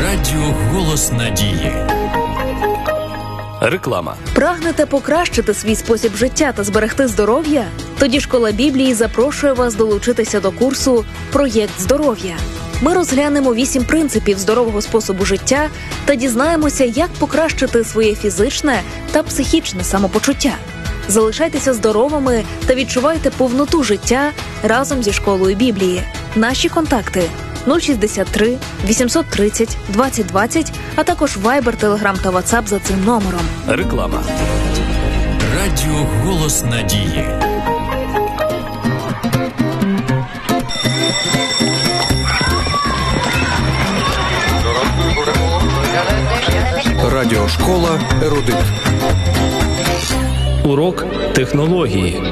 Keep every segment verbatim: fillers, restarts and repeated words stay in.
Радіо «Голос надії». Реклама. Прагнете покращити свій спосіб життя та зберегти здоров'я? Тоді Школа Біблії запрошує вас долучитися до курсу «Проєкт здоров'я». Ми розглянемо вісім принципів здорового способу життя та дізнаємося, як покращити своє фізичне та психічне самопочуття. Залишайтеся здоровими та відчувайте повноту життя разом зі Школою Біблії. Наші контакти – нуль шістдесят три вісімсот тридцять двадцять двадцять, а також Viber, Telegram та WhatsApp за цим номером. Реклама. Радіо «Голос надії». Радіошкола «Ерудит». Урок технології.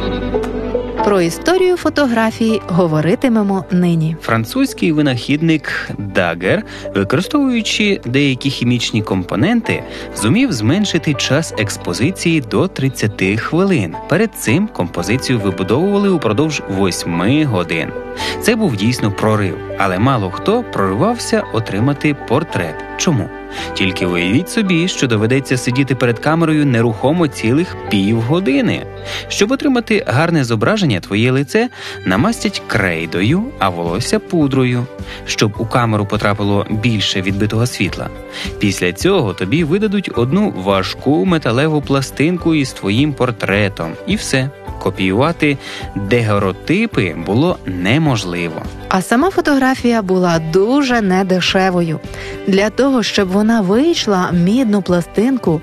Про історію фотографії говоритимемо нині. Французький винахідник Дагер, використовуючи деякі хімічні компоненти, зумів зменшити час експозиції до тридцяти хвилин. Перед цим композицію вибудовували упродовж восьми годин. Це був дійсно прорив, але мало хто проривався отримати портрет. Чому? Тільки уявіть собі, що доведеться сидіти перед камерою нерухомо цілих півгодини. Щоб отримати гарне зображення, твоє лице намастять крейдою, а волосся пудрою, щоб у камеру потрапило більше відбитого світла. Після цього тобі видадуть одну важку металеву пластинку із твоїм портретом. І все. Копіювати дегеротипи було неможливо. А сама фотографія була дуже недешевою. Для того, щоб вона вийшла, мідну пластинку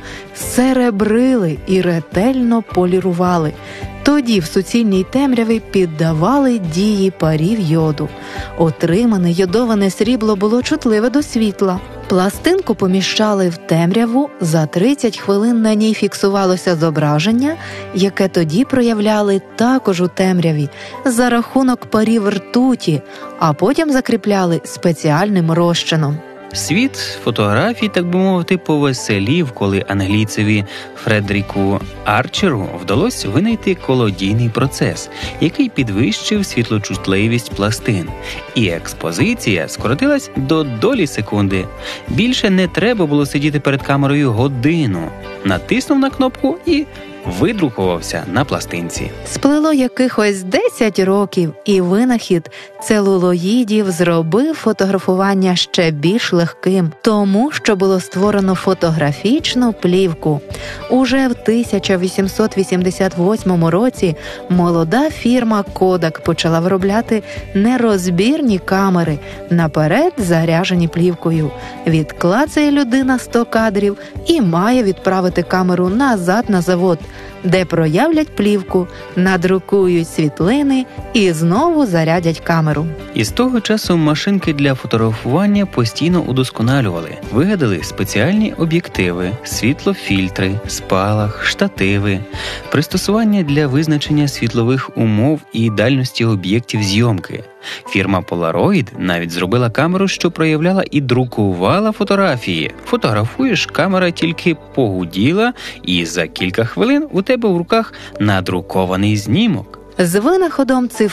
серебрили і ретельно полірували. Тоді в суцільній темряві піддавали дії парів йоду. Отримане йодоване срібло було чутливе до світла. Пластинку поміщали в темряву, за тридцять хвилин на ній фіксувалося зображення, яке тоді проявляли також у темряві за рахунок парів ртуті, а потім закріпляли спеціальним розчином. Світ фотографій, так би мовити, повеселів, коли англійцеві Фредеріку Арчеру вдалося винайти колодійний процес, який підвищив світлочутливість пластин. І експозиція скоротилась до долі секунди. Більше не треба було сидіти перед камерою годину. Натиснув на кнопку і видрукувався на пластинці. Сплило якихось десять років, і винахід целулоїдів зробив фотографування ще більш легким, тому що було створено фотографічну плівку. Уже в тисяча вісімсот вісімдесят восьмому році молода фірма Kodak почала виробляти нерозбірні камери, наперед заряжені плівкою. Відклацає людина сто кадрів і має відправити камеру назад на завод, де проявлять плівку, надрукують світлини і знову зарядять камеру. І з того часу машинки для фотографування постійно удосконалювали. Вигадали спеціальні об'єктиви, світлофільтри, спалах, штативи, пристосування для визначення світлових умов і дальності об'єктів зйомки. Фірма Polaroid навіть зробила камеру, що проявляла і друкувала фотографії. Фотографуєш, камера тільки погуділа, і за кілька хвилин у тебе в руках надрукований знімок. З винаходом цифрового